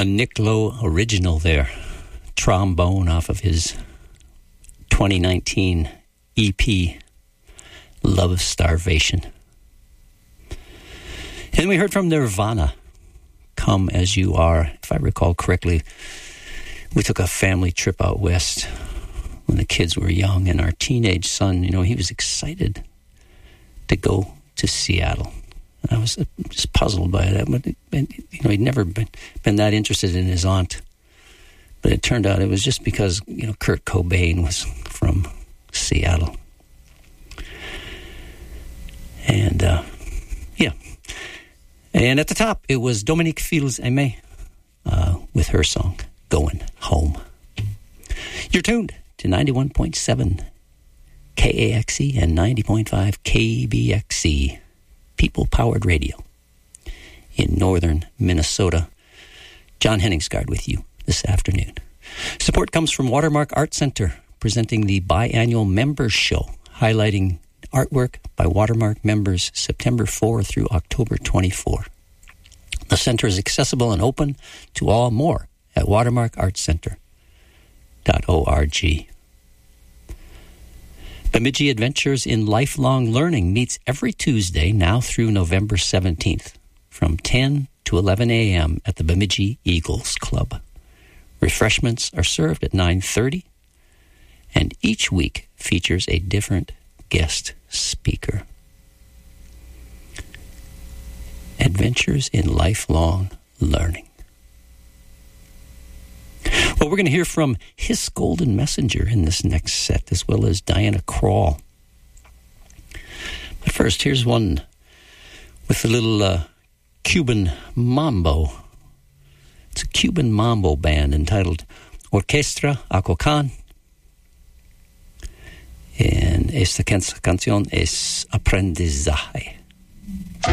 Nick Lowe original there. Trombone off of his 2019 EP, Love Starvation. And we heard from Nirvana, Come As You Are. If I recall correctly, we took a family trip out west when the kids were young, and our teenage son, he was excited to go to Seattle. I was just puzzled by that. But he'd never been that interested in his aunt. But it turned out it was just because, Kurt Cobain was from Seattle. And, yeah. And at the top, it was Dominique Fils-Aimé with her song, Going Home. You're tuned to 91.7 KAXE and 90.5 KBXE. People-powered radio in northern Minnesota. John Henningsgaard with you this afternoon. Support comes from Watermark Art Center, presenting the biannual Members Show, highlighting artwork by Watermark members September 4 through October 24. The center is accessible and open to all. More at watermarkartcenter.org. Bemidji Adventures in Lifelong Learning meets every Tuesday now through November 17th from 10 to 11 a.m. at the Bemidji Eagles Club. Refreshments are served at 9:30, and each week features a different guest speaker. Adventures in Lifelong Learning. Well, we're going to hear from His Golden Messenger in this next set, as well as Diana Krall. But first, here's one with a little Cuban mambo. It's a Cuban mambo band entitled Orquestra Acocan. And esta canción es Aprendizaje.